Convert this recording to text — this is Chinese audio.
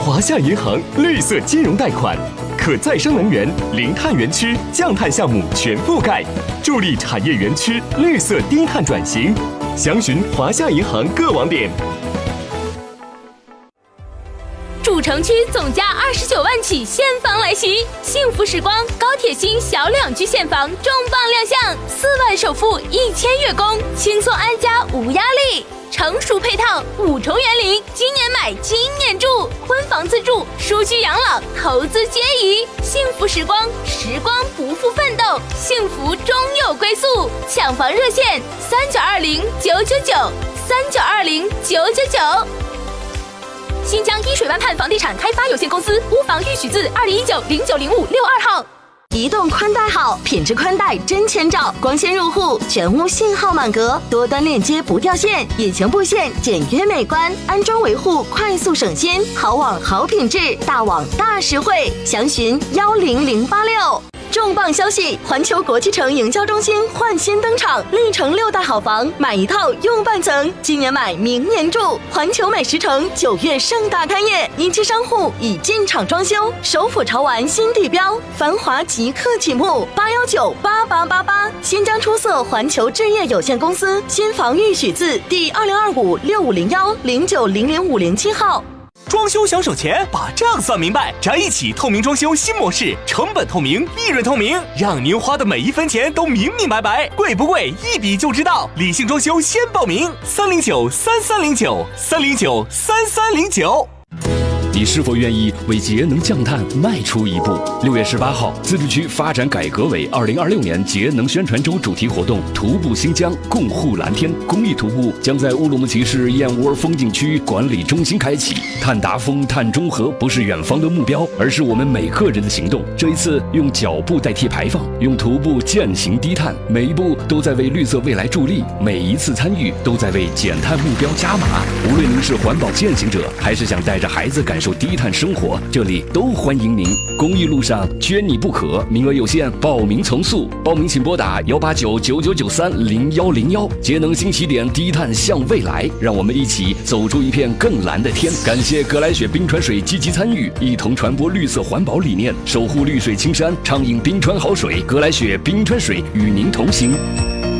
华夏银行绿色金融贷款，可再生能源、零碳园区、降碳项目全覆盖，助力产业园区绿色低碳转型。详询华夏银行各网点。 主城区总价29万起现房来袭，幸福时光高铁新小两居现房重磅亮相，4万首付1000月供，轻松安家无压力。成熟配套5重园林，今年买今年住，婚房自住，舒居养老，投资皆宜。幸福时光，时光不负奋斗，幸福终有归宿。抢房热线3920-999，3920-999。新疆依水湾畔房地产开发有限公司屋房预许字2019-090562号。 移动宽带好，品质宽带真千兆，光纤入户，全屋信号满格，多端链接不掉线，引擎布线简约美观，安装维护快速省心，好网好品质，大网大实惠，详询10086。重磅消息！环球国际城营销中心焕新登场，历城6大好房，买一套用半层，今年买明年住。环球美食城9月盛大开业，一期商户已进场装修，首府潮玩新地标，繁华即刻启幕，8198888。新疆出色环球置业有限公司新房预许字第2025650109000507号。 装修想省钱，把账算明白，宅一起透明装修新模式，成本透明，利润透明，让您花的每一分钱都明明白白，贵不贵一比就知道。理性装修先报名，309-3309，309-3309。 你是否愿意为节能降碳迈出一步？6月18号，自治区发展改革委2026年节能宣传周主题活动“徒步新疆，共护蓝天”公益徒步将在乌鲁木齐市燕窝风景区管理中心开启。碳达峰、碳中和不是远方的目标，而是我们每个人的行动。这一次，用脚步代替排放，用徒步践行低碳，每一步都在为绿色未来助力，每一次参与都在为减碳目标加码。无论您是环保践行者，还是想带着孩子感受低碳生活，这里都欢迎您。公益路上缺你不可，名额有限，报名从速。报名请拨打189-9993-0101。节能新起点，低碳向未来，让我们一起走出一片更蓝的天。感谢格莱雪冰川水积极参与，一同传播绿色环保理念，守护绿水青山，畅饮冰川好水。格莱雪冰川水与您同行。